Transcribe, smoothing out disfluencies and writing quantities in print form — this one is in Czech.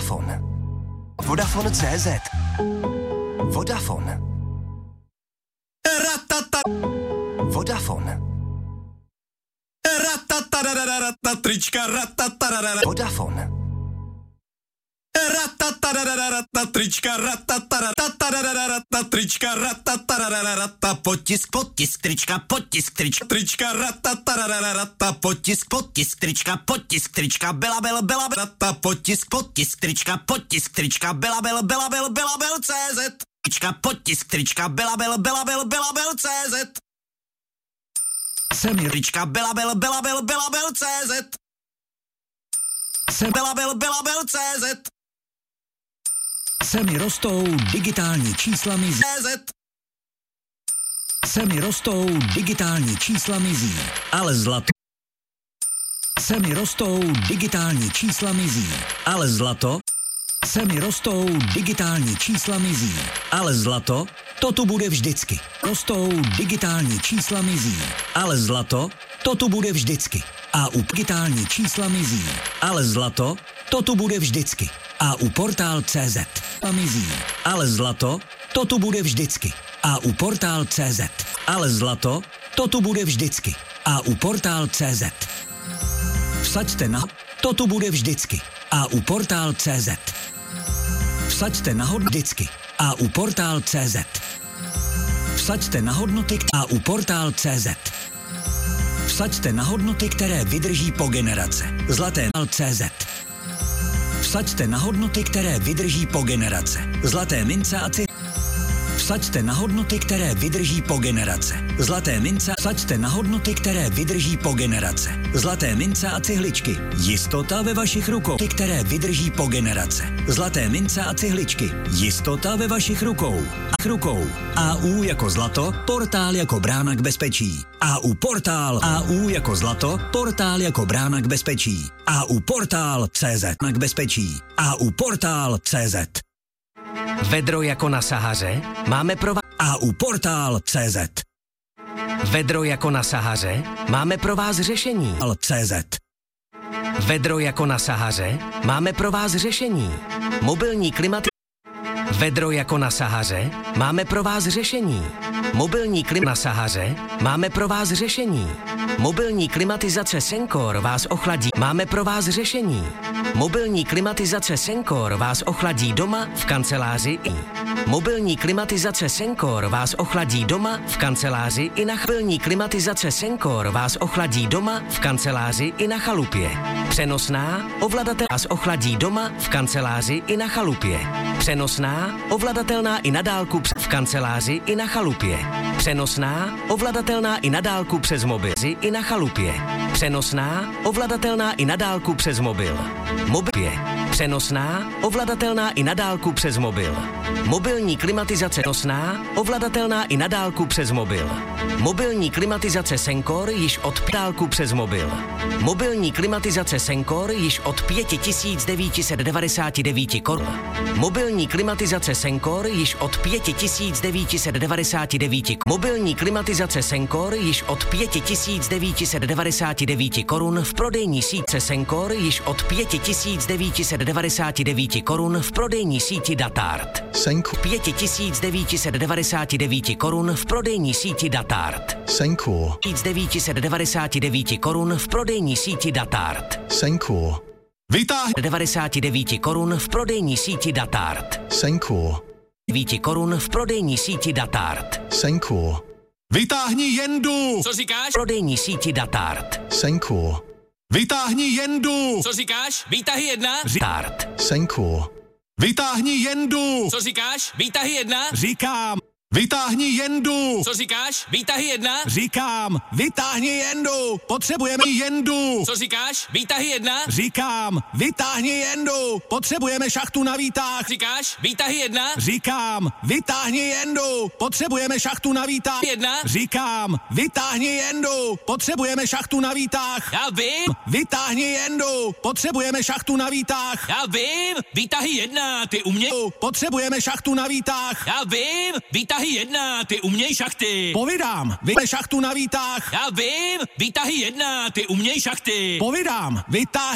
Vodafone. Vodafone.cz. Vodafone. Vodafone. Trička, Vodafone. Trička, trička, potisk, trička, trička, potisk, trička, bela, potisk, trička, bela, CZ. Trička, potisk, trička, bela, CZ. Semirička, bela, CZ. CZ. Semi rostou digitální čísla mizí. Semi rostou digitální čísla mizí. Ale zlato. Semi rostou digitální čísla mizí. Ale zlato. Semi rostou digitální čísla mizí. Ale zlato, to tu bude vždycky. Rostou digitální čísla mizí. Ale zlato, to tu bude vždycky. A u digitální čísla mizí. Ale zlato, to tu bude vždycky. A u Portál.cz mizí. Ale zlato, to tu bude vždycky. A u Portál.cz. Ale zlato, to tu bude vždycky. A u Portál.cz. Vsaďte na, to tu bude vždycky. A u Portál.cz. Vsaďte na vždycky. A u Portál.cz. Vsaďte na hodnoty a u Portál.cz. Vsaďte na hodnoty, které vydrží po generace. Zlaté CZ. Vsaďte na hodnoty, které vydrží po generace. Zlaté mince a Vsaďte na hodnoty, které vydrží po generace. Zlaté mince. Vsaďte na hodnoty, které vydrží po generace. Zlaté mince a cihličky. Jistota ve vašich rukou. Ty, které vydrží po generace. Zlaté mince a cihličky. Jistota ve vašich rukou. AU jako zlato, portál jako brána k bezpečí. AU portál. AU jako zlato, portál jako brána k bezpečí. AU portál.cz k bezpečí. AU portál.cz. Vedro jako na Sahaře máme pro vás. AU portál.cz. Vedro jako na Sahaře máme pro vás řešení. CZ. Vedro jako na Sahaře máme pro vás řešení. Mobilní klimaty. Vedro jako na Sahaře máme pro vás řešení. Mobilní na Sahaře máme pro vás řešení. Mobilní klimatizace Sencor vás ochladí. Máme pro vás řešení. Mobilní klimatizace Sencor vás ochladí doma, v kanceláři i. Mobilní klimatizace Sencor vás ochladí doma, v kanceláři i na mobilní klimatizace Sencor vás ochladí doma, v kanceláři i na chalupě. Přenosná, ovladatel vás ochladí doma, v kanceláři i na chalupě. Přenosná, ovladatelná i na dálku v kanceláři i na chalupě. Přenosná, ovladatelná i na dálku přes mobil i na chalupě. Přenosná, ovladatelná i na dálku přes mobil. Přenosná, ovladatelná i na dálku přes mobil. Mobilní klimatizace nosná, ovladatelná i na dálku přes mobil. Mobilní klimatizace Sencor již od dálku přes mobil. Mobilní klimatizace Sencor již od 5999 korun. Mobilní klimatizace Sencor již od 5999. Mobilní klimatizace Sencor již od 5999 korun v prodejní síti Sencor již od 5999 korun v prodejní síti Datart. 5999 korun v prodejní síti Datart. Sencor. 5999 korun v prodejní síti Datart. Sencor. Vytáhni 99 korun v prodejní síti Datart. Sencor. 9 korun v prodejní síti Datart. Sencor. Vytáhni jendu! Co říkáš? Prodejní síti Datart. Sencor. Vytáhni jendu! Co říkáš? Výtahy 1? Datart. Sencor. Vytáhni jendu! Co říkáš? Výtahy 1? Říkám! Vytáhni jendu! Co říkáš? Výtahy 1? Říkám! Vytáhni jendu! Potřebujeme jendu! Co říkáš? Výtahy 1? Říkám! Vytáhni jendu! Potřebujeme šachtu na výtah! Říkáš? Výtahy 1? Říkám! Vytáhni jendu! Potřebujeme šachtu na výtah! 1? Říkám! Vytáhni jendu! Potřebujeme šachtu na výtah! Já vím! Vytáhni jendu! Potřebujeme šachtu na výtah! Já vím! Výtahy 1, ty uměj... Potřebujeme šachtu na výtah! Já vím! Výtahy 1, ty uměj šachty! Povídám! Vytáhni šachtu na výtah! Já vím! Výtahy 1, ty uměj šachty! Povídám! Vytáhni